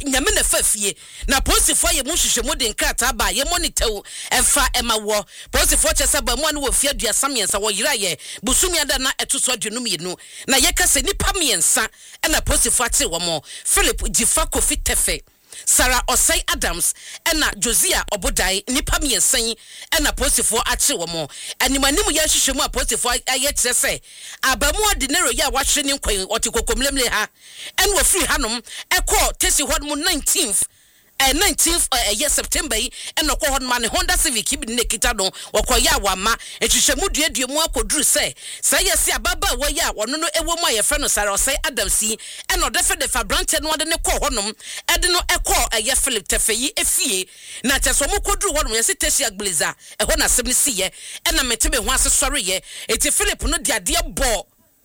nyame na fafie na posifo ye mu hwehwemu de nkrata ba ye monitor emfa emawo posifo chese ba mu an wo fie aduasam yensa wo yira ye busumi ada na etoso adwunum yenu na ye kase nipa miensa na posifo ate wo mo Philip Jifa Kofi Tefe Sarah Osei Adams ena Josiah Obodai nipa miensan ena posifo ache wo mo animanim ye hwehwemu posifo aye kire se abamu ordinary ya wahwe ni nkwan otikokomlemle ha en wo free hanom ekọ tesi hodmo 19th September and no ko man Honda Civic bi ne kita no wakoya wama ehwehwemu duadua mu akoduru say yesi ababa wo ya wono no ewo mu aye freno Sarah Osei Adamsi and odefe de Fabrante no de ne ko honom ede no ekọ Philip Tefeyi efie na cheso mu koduru honom yesi Tesia Glazer eho na asem si ye na metebe ho asesore ye eti Philip no de ade bo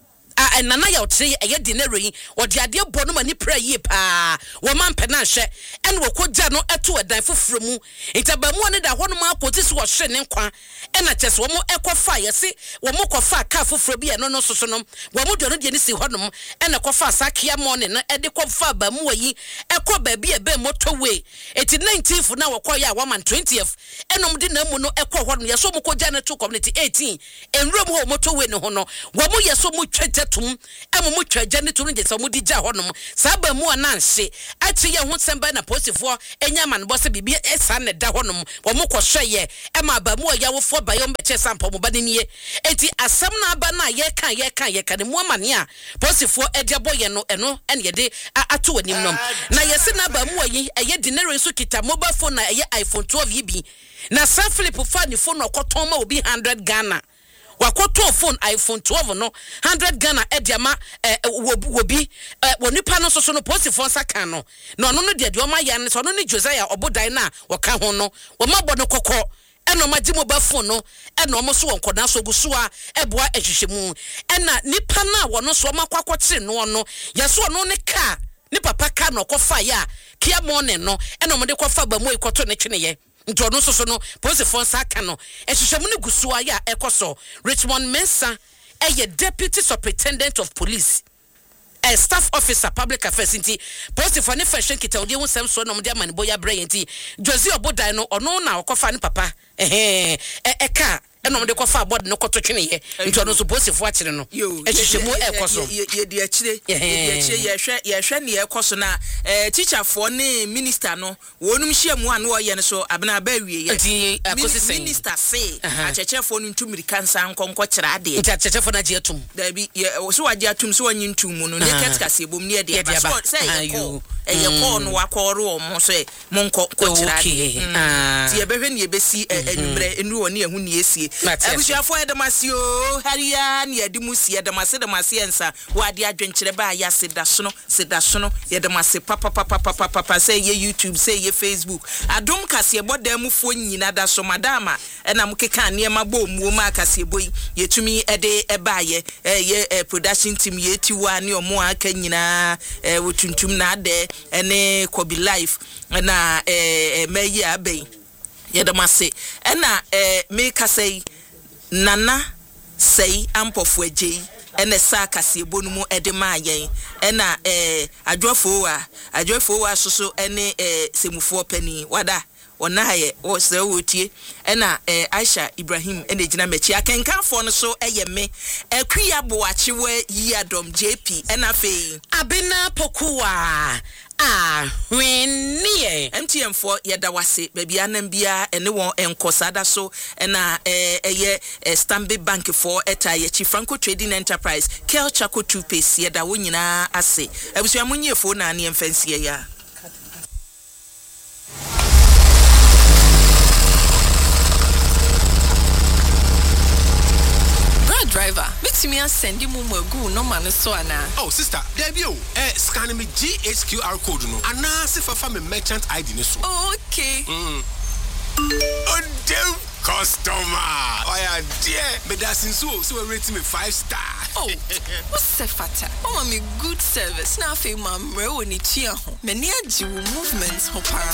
nana ya otre eye dinero odi ade bo no mani pra yi pa wo man pena hwe en wo koja no eto edan foforomu itabamu ne da hono ma akoti so wo hwe ne nkwa na chese wo mo ekofa yesi wo mo kofa ka foforo bi no soso no wo mo do no de ni si hono na kofa sakia mo ne na ede kofa bamu yi ekọ ba bi ebe motorway eti 19th na wo koya wa man 20th enom de na mu no ekọ hono yeso mo koja na to community 18 enrom ho motorway ne ho no wo mo yeso mo twa tum emu twaje ne tunu je so mudi ja honom saba mu ananse ati ye ho semba na posifo enyama ne bose bibie esa ne da honom wo mo kwohweye ema ba mu ya wofo ba yo mbeche sampo mo ba ne nie eti asem na aba na ye kan ne mu amane a posifo edebo ye no eno ene ye de ato wanim nom na yesi na ba mu yi eye dinero so kita mobile phone na eye iPhone 12 yi bi na San Philip fa ni phone okoton ma obi 100 Ghana wakoto phone iPhone 12 no 100 Ghana ediama wobi wonipa no so no posifo saka no no no de oma ya ne so no ni Josiah Obodai na waka ho no wo mabọ no kokọ eno magye mobile phone no eno mo so wonkoda so guso a eboa ehwehwemu ena nipa na wo no so makwakwakye no no yeso no ne ka ni papa ka no kofa ya kia morning no eno mo de kofa ba mo ikoto ne twene ye ntono so no posifo saka no ehwehwemu ne guso a ya ekoso Richmond Mensah deputy superintendent of police a staff officer public affairs inti posifo ne fashion kita odi won sem so no de amane boya bra yenti Josiah Obodai no ono na okofa ne papa eka eno mde kofa board no koto twene ye ntono so posifo akire no ehwehwemu ekoso ye di akire ye hwe ne ekoso na teacher for ne minister no wonum hyiamu an wo ye ne so abena ba wie ye minister say achechefo no ntumiri kansa nkonko kire ade achechefo na je atum da bi so waje atum so wanyi ntum no ne ketkase ebom ne de ba so say ye ko no wakoro omo so monko ko kire ade ti ye behwe ne ye besi enumre enu woni ehu ne esie abusuafo edamasio haria ne edimusie edamase ensa wade adwenkyere ba ya seda sono yedamase papa say ye YouTube say ye Facebook adom kase bodamufo nyina da so madama na mukeka ne ma bomuo ma kase boyi yetumi ede ebaye ye production team yetiwa ne omo aka nyina wotuntum na ade ene Kobi Life na meyi abai yedamase na me kasei nana sei ampofo agei ene sa kase bonu mu ede ma yen na adwofo wa soso ene semufo pani wada onaye o se wotie na Aisha Ibrahim ene gina mechi akenkanfo no so me akuya boachewe yiadom JP na fei abena pokuwa hwenie MTM4 yeda wase baby anam bia ene won enkosada so na Stanbic Bank for etaye Chief Franco Trading Enterprise Kel Chaco 2 pace yeda wo nyina ase abusua munyefo na ne mfansie ya driver, mix me and send you mugu no man so ana. Oh sister, debut. Scan me GHQR code no. Ana se fa me merchant ID ni so. Okay. Oh damn customer. Oh yeah, dear. Me da since so rate me 5 star. Oh. What's the fata? Oh me good service. Na fe ma mre woni tia ho. Me ni agi movements ho para.